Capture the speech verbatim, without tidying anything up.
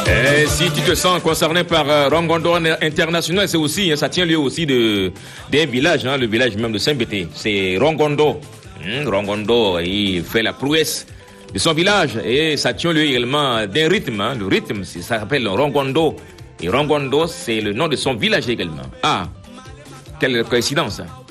Et si tu te sens concerné par euh, Rongondo International, c'est aussi, hein, ça tient lieu aussi de d'un village, hein, le village même de Saint-Bété. C'est Rongondo. Hum, Rongondo, il fait la prouesse de son village et ça tient lieu également d'un rythme. Hein, le rythme, ça s'appelle Rongondo. Et Rongondo, c'est le nom de son village également. Ah, quelle coïncidence. Hein.